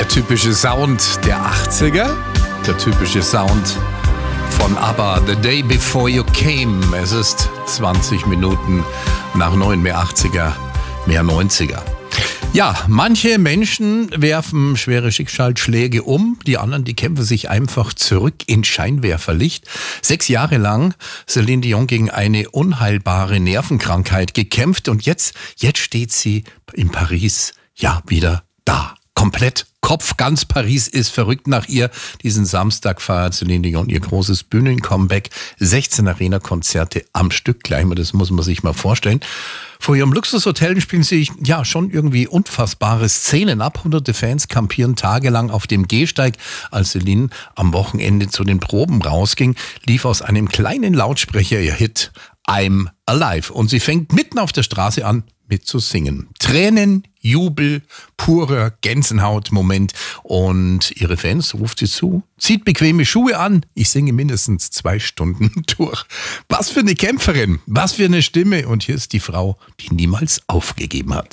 Der typische Sound der 80er, der typische Sound von ABBA, The Day Before You Came. Es ist 20 Minuten nach 9, mehr 80er, mehr 90er. Ja, manche Menschen werfen schwere Schicksalsschläge um, die anderen, die kämpfen sich einfach zurück in Scheinwerferlicht. 6 Jahre lang Céline Dion gegen eine unheilbare Nervenkrankheit gekämpft und jetzt steht sie in Paris, ja, wieder da. Komplett Kopf, ganz Paris ist verrückt nach ihr. Diesen Samstag feiert Céline Dion ihr großes Bühnencomeback. 16 Arena-Konzerte am Stück gleich mal, das muss man sich mal vorstellen. Vor ihrem Luxushotel spielen sie ja schon irgendwie unfassbare Szenen ab. Hunderte Fans kampieren tagelang auf dem Gehsteig. Als Céline am Wochenende zu den Proben rausging, lief aus einem kleinen Lautsprecher ihr Hit I'm Alive. Und sie fängt mitten auf der Straße an mit zu singen. Tränen, Jubel, purer Gänsehaut-Moment. Und ihre Fans ruft sie zu, zieht bequeme Schuhe an, ich singe mindestens 2 Stunden durch. Was für eine Kämpferin, was für eine Stimme. Und hier ist die Frau, die niemals aufgegeben hat.